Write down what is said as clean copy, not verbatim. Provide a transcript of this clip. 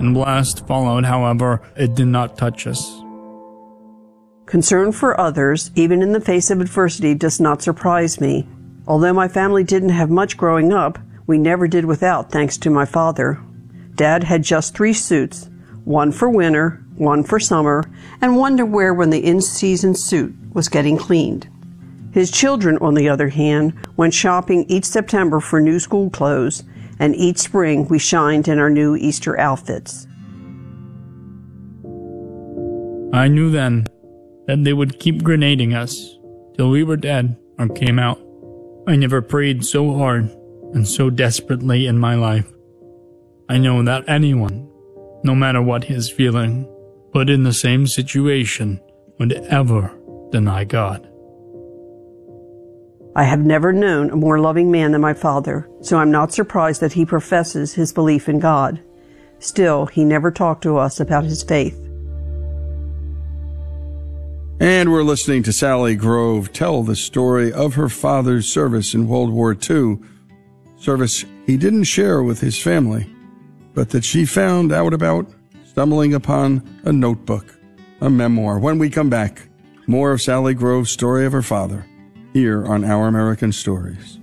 and blast followed. However, it did not touch us. Concern for others, even in the face of adversity, does not surprise me. Although my family didn't have much growing up, we never did without, thanks to my father. Dad had just 3 suits, one for winter, one for summer, and one to wear when the in-season suit was getting cleaned. His children, on the other hand, went shopping each September for new school clothes, and each spring we shined in our new Easter outfits. I knew then that they would keep grenading us till we were dead or came out. I never prayed so hard and so desperately in my life. I know that anyone, no matter what his feeling, put in the same situation, would ever deny God. I have never known a more loving man than my father, so I'm not surprised that he professes his belief in God. Still, he never talked to us about his faith. And we're listening to Sally Grove tell the story of her father's service in World War II, service he didn't share with his family, but that she found out about stumbling upon a notebook, a memoir. When we come back, more of Sally Grove's story of her father, here on Our American Stories.